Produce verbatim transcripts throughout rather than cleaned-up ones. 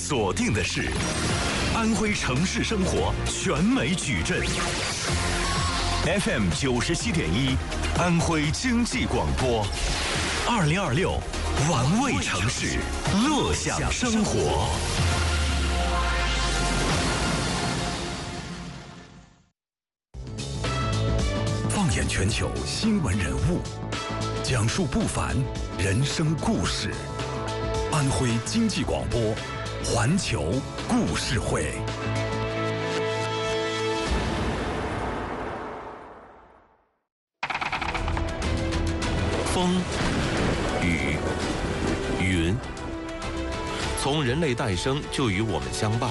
锁定的是安徽城市生活全美矩阵 ，F M 九十七点一，安徽经济广播，二零二六，玩味城市，乐享生活。放眼全球新闻人物，讲述不凡人生故事。安徽经济广播，环球故事会。 风、雨、云，从人类诞生就与我们相伴。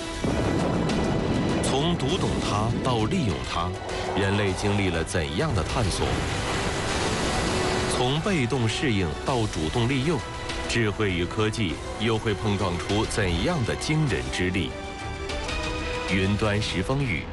从读懂它到利用它，人类经历了怎样的探索？从被动适应到主动利用，智慧与科技又会碰撞出怎样的惊人之力？云端时风雨。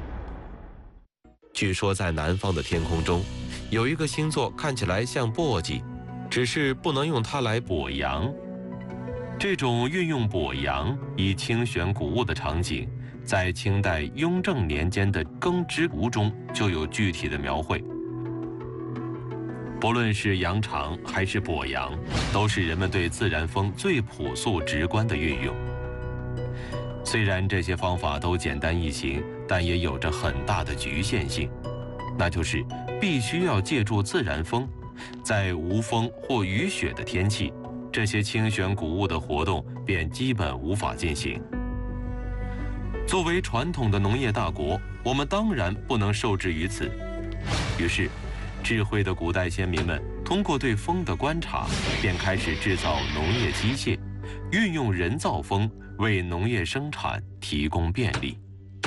据说在南方的天空中，有一个星座看起来像簸箕，只是不能用它来补阳。这种运用补阳以清选谷物的场景，在清代雍正年间的《耕织图》中就有具体的描绘。不论是扬长还是补阳，都是人们对自然风最朴素直观的运用。虽然这些方法都简单易行，但也有着很大的局限性，那就是必须要借助自然风，在无风或雨雪的天气，这些清选谷物的活动便基本无法进行。作为传统的农业大国，我们当然不能受制于此。于是，智慧的古代先民们通过对风的观察，便开始制造农业机械，运用人造风为农业生产提供便利。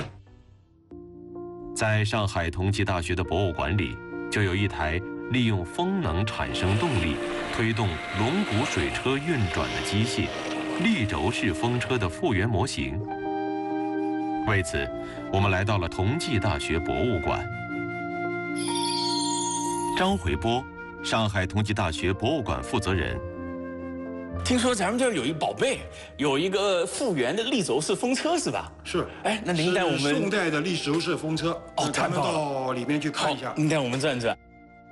在上海同济大学的博物馆里，就有一台利用风能产生动力，推动龙骨水车运转的机械——立轴式风车的复原模型。为此，我们来到了同济大学博物馆。张回波，上海同济大学博物馆负责人。 听说咱们这儿有一宝贝，有一个复原的立轴式风车，是吧？ 是。 哎，那您带我们宋代的立轴式风车。 哦， 咱们到里面去看一下。 您带我们转转。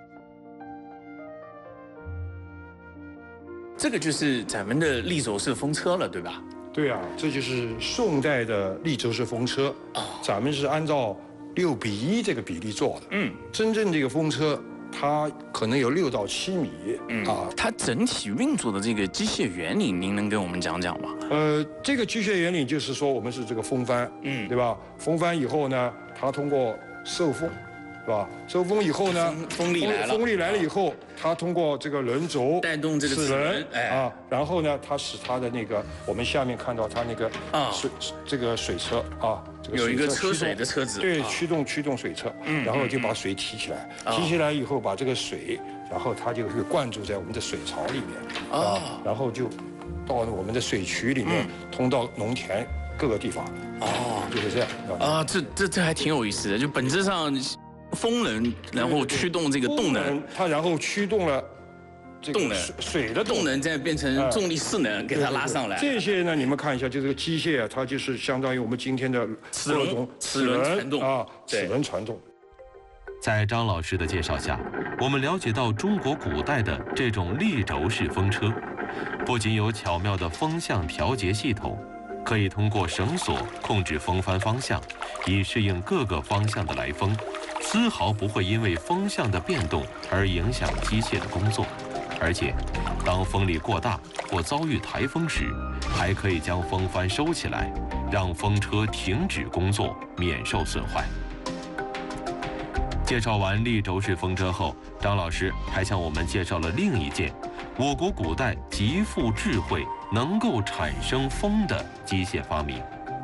这个就是咱们的立轴式风车了，对吧？ 对啊，这就是宋代的立轴式风车。哦，咱们是按照六比一这个比例做的。嗯，真正这个风车，它可能有六到七米。嗯啊， 它整体运作的这个机械原理，您能跟我们讲讲吗？ 呃，这个机械原理就是说，我们是这个风帆，嗯，对吧？风帆以后呢，它通过受风，是吧？受风以后呢， 风力来了， 风力来了以后，它通过这个轮轴带动这个齿轮， 哎啊，然后呢，它使它的那个我们下面看到它那个啊水这个水车啊，这个有一个车水的车子， 对，驱动驱动水车，嗯，然后就把水提起来，提起来以后把这个水，然后它就会灌注在我们的水槽里面啊，然后就到我们的水渠里面，通到农田各个地方，哦，就是这样啊，这这这还挺有意思的，就本质上。风能，然后驱动这个动能， 它然后驱动了动能， 水的动能再变成重力势能，给它拉上来。 这些呢，你们看一下，就这个机械啊，它就是相当于我们今天的齿轮，齿轮传动啊，齿轮传动。 在张老师的介绍下，我们了解到中国古代的这种立轴式风车，不仅有巧妙的风向调节系统，可以通过绳索控制风帆方向，以适应各个方向的来风。丝毫不会因为风向的变动而影响机械的工作，而且，当风力过大或遭遇台风时，还可以将风帆收起来，让风车停止工作，免受损坏。介绍完立轴式风车后，张老师还向我们介绍了另一件我国古代极富智慧、能够产生风的机械发明。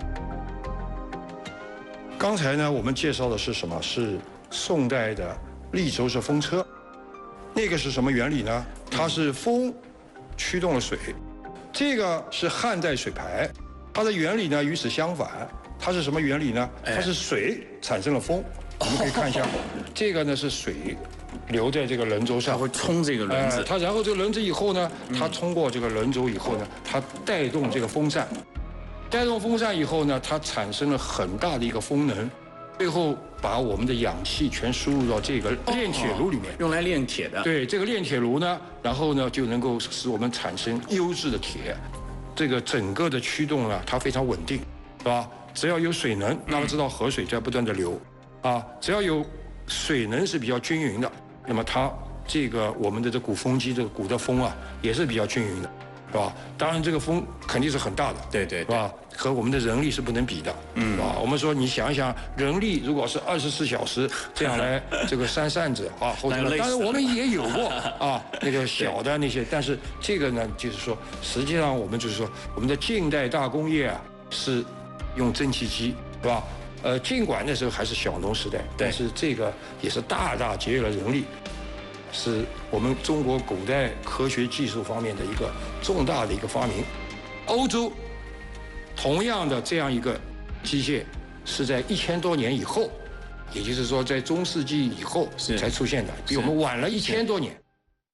刚才呢，我们介绍的是什么？是宋代的立轴式风车。那个是什么原理呢？它是风驱动了水，这个是汉代水排，它的原理呢与此相反。它是什么原理呢？它是水产生了风。我们可以看一下，这个呢是水留在这个轮轴上， 它会冲这个轮子。 它然后这个轮子以后呢，它通过这个轮轴以后呢，它带动这个风扇。 带动风扇以后呢，它产生了很大的一个风能，最后把我们的氧气全输入到这个炼铁炉里面， 用来炼铁的。 对，这个炼铁炉呢，然后呢就能够使我们产生优质的铁，这个整个的驱动呢，它非常稳定，是吧？只要有水能，那么知道河水在不断的流，啊，只要有水能是比较均匀的，那么它这个我们的这鼓风机这个鼓的风啊，也是比较均匀的，是吧？当然这个风肯定是很大的， 对对， 是吧？和我们的人力是不能比的，嗯，是吧？我们说你想一想，人力如果是二十四小时这样来这个扇扇子啊，或者当然我们也有过啊，那个小的那些，但是这个呢，就是说实际上我们就是说我们的近代大工业啊是用蒸汽机，是吧？呃，尽管那时候还是小农时代，但是这个也是大大节约了人力，是我们中国古代科学技术方面的一个重大的一个发明。欧洲同样的这样一个机械是在一千多年以后，也就是说在中世纪以后才出现的，比我们晚了一千多年。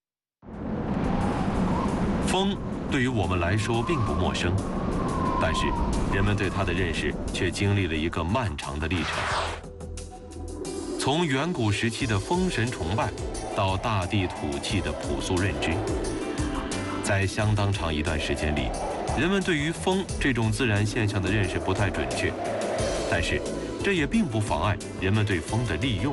风对于我们来说并不陌生，但是人们对它的认识却经历了一个漫长的历程。从远古时期的风神崇拜，到大地土气的朴素认知，在相当长一段时间里，人们对于风这种自然现象的认识不太准确，但是这也并不妨碍人们对风的利用。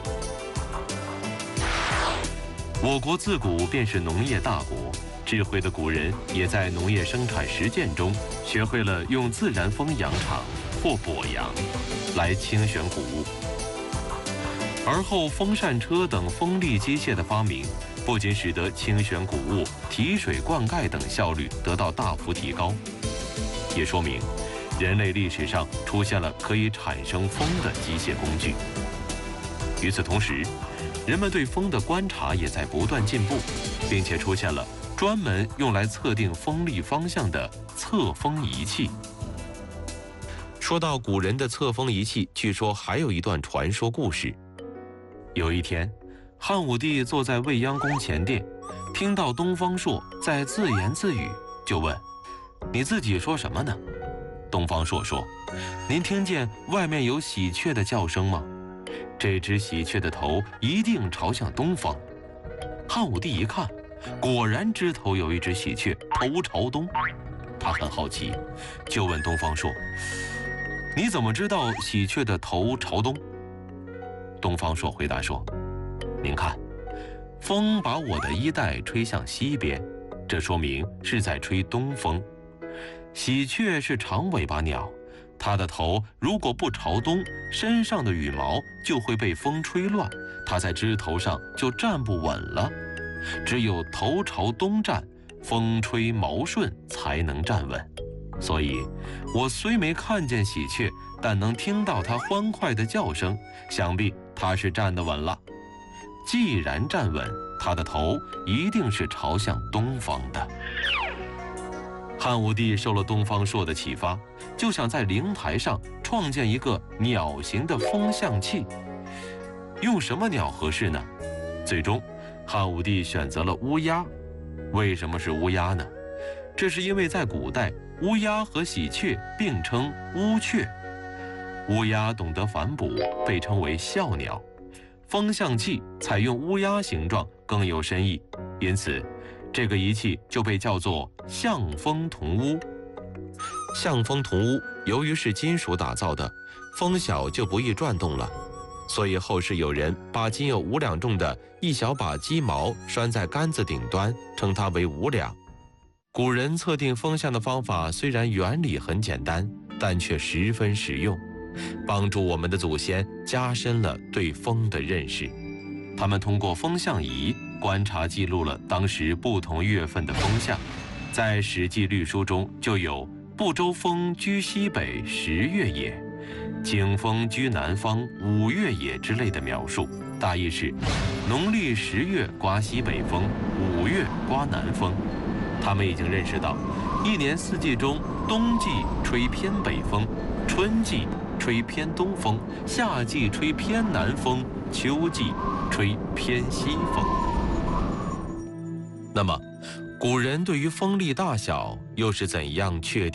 我国自古便是农业大国，智慧的古人也在农业生产实践中学会了用自然风养场或播扬来清选谷物。而后风扇车等风力机械的发明，不仅使得清选谷物、提水灌溉等效率得到大幅提高，也说明人类历史上出现了可以产生风的机械工具。与此同时，人们对风的观察也在不断进步，并且出现了专门用来测定风力方向的测风仪器。说到古人的测风仪器，据说还有一段传说故事。有一天，汉武帝坐在未央宫前殿，听到东方朔在自言自语，就问：“你自己说什么呢？”东方朔说：“您听见外面有喜鹊的叫声吗？这只喜鹊的头一定朝向东方。”汉武帝一看，果然枝头有一只喜鹊头朝东，他很好奇，就问东方朔：“你怎么知道喜鹊的头朝东？”东方朔回答说：“您看，风把我的衣带吹向西边，这说明是在吹东风。喜鹊是长尾巴鸟，它的头如果不朝东，身上的羽毛就会被风吹乱，它在枝头上就站不稳了。只有头朝东站，风吹毛顺才能站稳。所以，我虽没看见喜鹊，但能听到它欢快的叫声，想必它是站得稳了。既然站稳，它的头一定是朝向东方的。”汉武帝受了东方朔的启发，就想在灵台上创建一个鸟形的风向器。用什么鸟合适呢？最终，汉武帝选择了乌鸦。为什么是乌鸦呢？这是因为在古代，乌鸦和喜鹊并称乌鹊。乌鸦懂得反哺，被称为笑鸟。风向器采用乌鸦形状更有深意，因此这个仪器就被叫做象风铜乌。象风铜乌由于是金属打造的，风小就不易转动了，所以后世有人把仅有五两重的一小把鸡毛拴在杆子顶端，称它为五两。古人测定风向的方法虽然原理很简单，但却十分实用，帮助我们的祖先加深了对风的认识。他们通过风向仪观察记录了当时不同月份的风向，在《史记·律书》中就有“不周风居西北十月也，景风居南方五月也”之类的描述，大意是农历十月刮西北风，五月刮南风。他们已经认识到，一年四季中，冬季吹偏北风，春季吹偏东风，夏季吹偏南风，秋季吹偏西风。那么，古人对于风力大小又是怎样确定